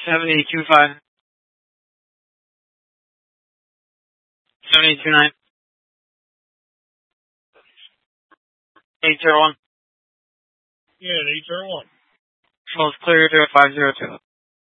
7825. 7829. 801. Yeah, 801. Falls clear to 502.